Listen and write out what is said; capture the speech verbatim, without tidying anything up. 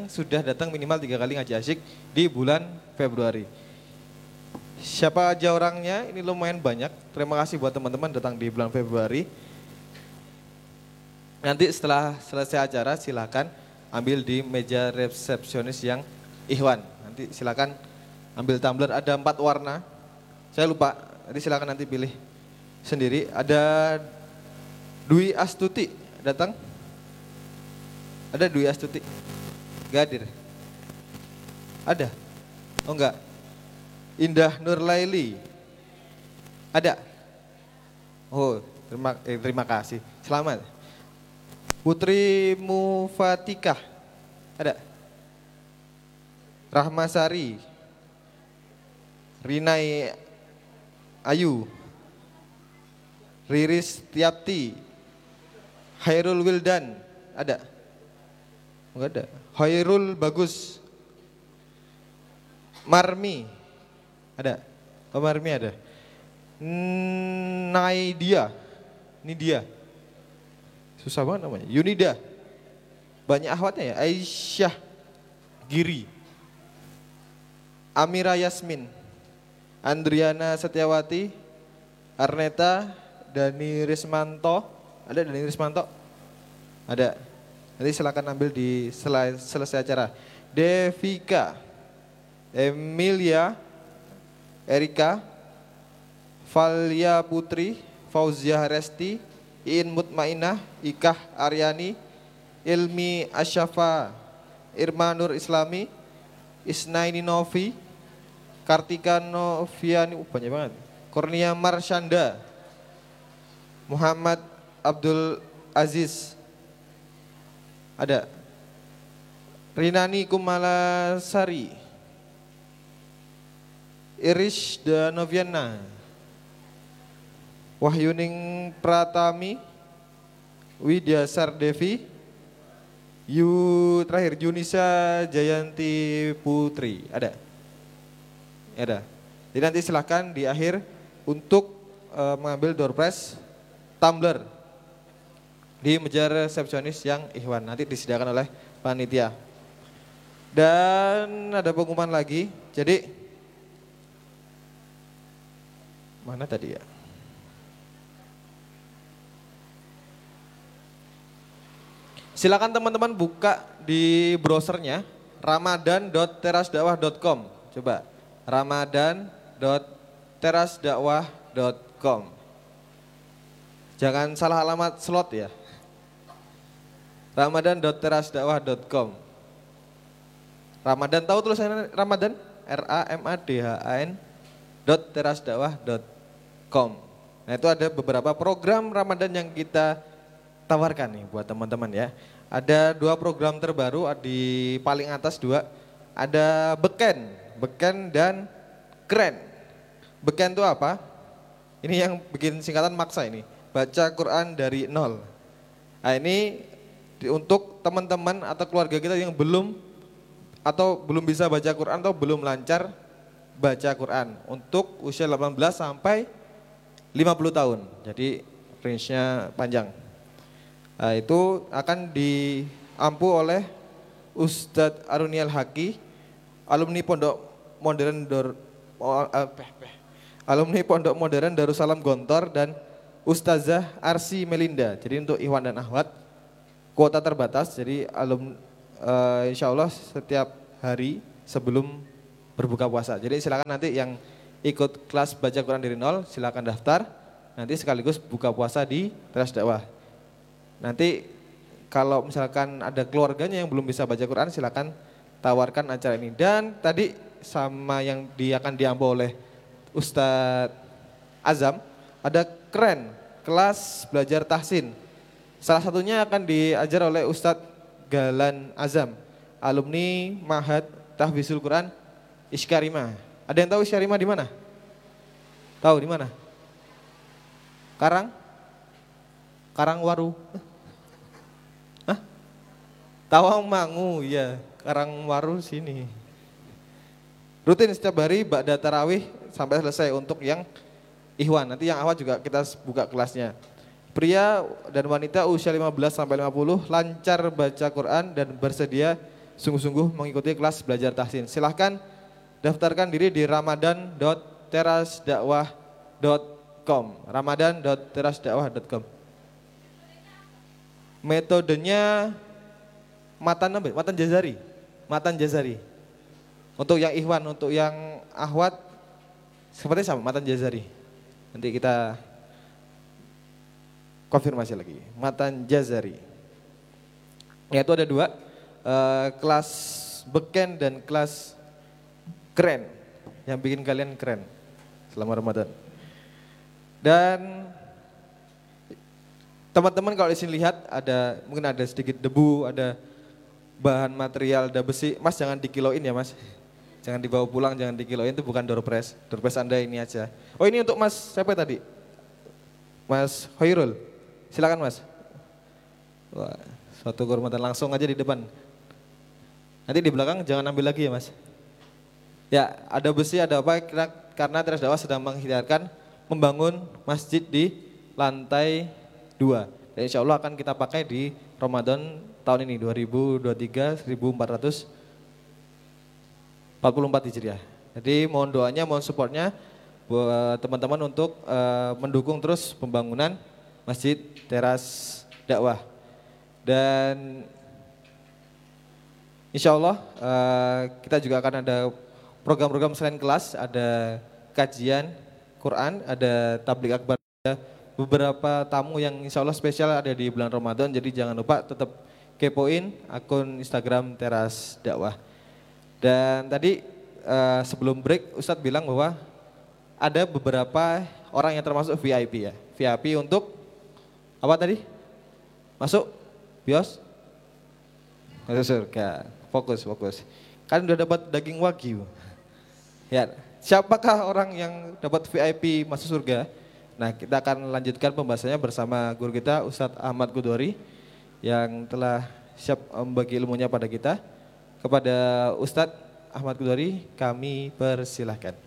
sudah datang minimal tiga kali ngaji asyik di bulan Februari. Siapa aja orangnya? Ini lumayan banyak. Terima kasih buat teman-teman datang di bulan Februari. Nanti setelah selesai acara silakan ambil di meja resepsionis yang Ikhwan. Nanti silakan ambil tumbler, ada empat warna. Saya lupa, nanti silakan nanti pilih sendiri. Ada Dwi Astuti datang? Ada Dwi Astuti? Gak hadir? Ada? Oh enggak? Indah Nurlaili? Ada? Oh terima, eh, terima kasih, selamat. Putri Mufatikah? Ada? Rahmasari? Rinai Ayu? Riris Tiapti? Hairul Wildan? Ada? Enggak ada. Hairul Bagus? Marmi? Ada? Oh Marmi ada. Naidia? Ini dia. Susah banget namanya. Yunida? Banyak akhwatnya ya. Aisyah Giri? Amira Yasmin? Andriana Setiawati? Arneta? Dani Rismanto? Ada Dani Rismanto? Ada. Nanti silakan ambil di selesai, selesai acara. Devika? Emilia? Erika? Valia Putri? Fauzia Resti? Iin Mutmainah? Ikah Aryani? Ilmi Asyafa? Irma Nur Islami? Isnaini Novi? Kartika Noviani? Uh, banyak banget. Kurnia Marsyanda? Muhammad Abdul Aziz? Ada. Rinani Kumalasari? Irish Danoviana? Wahyuning Pratami? Widya Sardevi? Yu terakhir Junisa Jayanti Putri. Ada? Ada. Jadi nanti silakan di akhir untuk uh, mengambil door prize tumbler di meja resepsionis yang Ikhwan. Nanti disediakan oleh panitia. Dan ada pengumuman lagi. Jadi mana tadi ya? Silakan teman-teman buka di browsernya ramadan dot terasdakwah dot com. Coba ramadan dot terasdakwah dot com. Jangan salah alamat slot ya. ramadan dot terasdakwah dot com. Ramadan, tahu tulisannya Ramadan? R A M A D H A N dot terasdakwah dot com. Nah itu ada beberapa program Ramadan yang kita tawarkan nih buat teman-teman ya. Ada dua program terbaru di paling atas dua. Ada Beken, Beken dan Keren. Beken itu apa? Ini yang bikin singkatan maksa ini. Baca Quran dari nol. Nah ini untuk teman-teman atau keluarga kita yang belum atau belum bisa baca Quran atau belum lancar baca Quran untuk usia delapan belas sampai lima puluh tahun. Jadi range-nya panjang. Nah, itu akan diampu oleh Ustadz Arunial Haki, alumni Pondok Modern Dor, oh, uh, peh, peh. alumni Pondok Modern Darussalam Gontor dan Ustazah Arsi Melinda. Jadi untuk Ikhwan dan Akhwat kuota terbatas. Jadi alum uh, insya Allah setiap hari sebelum berbuka puasa. Jadi silakan nanti yang ikut kelas baca Quran dari nol silakan daftar. Nanti sekaligus buka puasa di Teras Dakwah. Nanti kalau misalkan ada keluarganya yang belum bisa baca Quran silakan tawarkan acara ini. Dan tadi sama yang di, akan diambil oleh Ustadz Azam ada Keren kelas belajar tahsin. Salah satunya akan diajar oleh Ustadz Galan Azam, alumni Mahad Tahfizul Quran Iskarima. Ada yang tahu Iskarima di mana? Tahu di mana? Karang? Karangwaru? Hah? Tawangmangu, ya. Karangwaru sini. Rutin setiap hari ba'da tarawih sampai selesai untuk yang Ikhwan. Nanti yang Akhwat juga kita buka kelasnya. Pria dan wanita usia lima belas sampai lima puluh lancar baca Quran dan bersedia sungguh-sungguh mengikuti kelas belajar tahsin. Silahkan daftarkan diri di ramadan dot terasdakwah dot com. ramadan dot terasdakwah dot com. Metodenya matan apa? Matan jazari. Matan jazari. Untuk yang ikhwan, untuk yang ahwat seperti sama matan jazari. Nanti kita konfirmasi lagi. Matan jazari. Yaitu ada dua, uh, kelas beken dan kelas keren. Yang bikin kalian keren selama Ramadan. Dan teman-teman kalau di sini lihat ada mungkin ada sedikit debu, ada bahan material, ada besi. Mas jangan dikiloin ya mas. Jangan dibawa pulang, jangan dikiloin, itu bukan door press. Door press Anda ini aja. Oh ini untuk Mas siapa tadi? Mas Hoirul. Silakan Mas. Wah, suatu kehormatan, langsung aja di depan. Nanti di belakang jangan ambil lagi ya Mas. Ya, ada besi, ada apa, karena Teras Dakwah sedang mengikhtiarkan membangun masjid di lantai dua. Dan insya Allah akan kita pakai di Ramadan tahun ini dua ribu dua puluh tiga seribu empat ratus empat puluh empat Hijriah. Jadi mohon doanya, mohon supportnya buat teman-teman untuk uh, mendukung terus pembangunan Masjid Teras Dakwah. Dan insya Allah uh, kita juga akan ada program-program selain kelas, ada kajian Quran, ada tabligh akbar, ada beberapa tamu yang insya Allah spesial ada di bulan Ramadan. Jadi jangan lupa tetap kepoin akun Instagram Teras Dakwah. Dan tadi uh, sebelum break Ustadz bilang bahwa ada beberapa orang yang termasuk V I P ya. V I P untuk apa tadi? Masuk bios? Masuk surga. Fokus, fokus. Kan udah dapat daging wagyu. Ya, siapakah orang yang dapat V I P masuk surga? Nah, kita akan lanjutkan pembahasannya bersama guru kita Ustadz Ahmad Qudori yang telah siap membagi ilmunya pada kita. Kepada Ustadz Ahmad Qudori kami persilahkan.